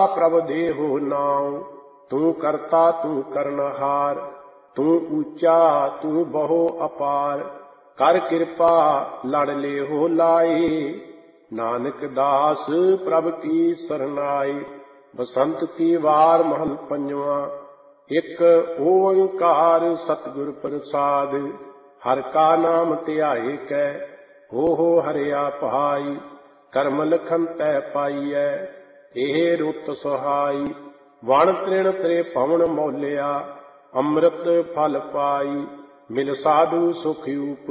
ਪ੍ਰਭ ਦੇਹੋ ਨਾਉ। ਤੂੰ ਕਰਤਾ ਤੂੰ ਕਰਨਹਾਰ, ਤੂੰ ਊਚਾ ਤੂੰ ਬਹੁ ਅਪਾਰ। ਕਰ ਕਿਰਪਾ ਲੜ ਲੇਹੋ ਲਾਏ, ਨਾਨਕ ਦਾਸ ਪ੍ਰਭ ਕੀ ਸਰਨਾਏ। ਬਸੰਤ ਕੀ ਵਾਰ ਮਹਲ ਪੰਜਵਾਂ। ਇੱਕ ਓੰਕਾਰ ਸਤਿਗੁਰ ਪ੍ਰਸਾਦ। ਹਰਿ ਕਾ ਨਾਮ ਧਿਆਏ ਕੈ, ਹੋ ਹਰਿਆ ਭਾਈ। ਕਰਮ ਲਖਨ ਤੈ ਪਾਈਐ, ਇਹ ਰੁੱਤ ਸੁਹਾਈ। ਵਣ ਤ੍ਰਿਣ ਤ੍ਰੇ ਭਵਨ ਮੌਲਿਆ, ਅੰਮ੍ਰਿਤ ਫਲ ਪਾਈ। ਮਿਲ ਸਾਧੂ ਸੁਖ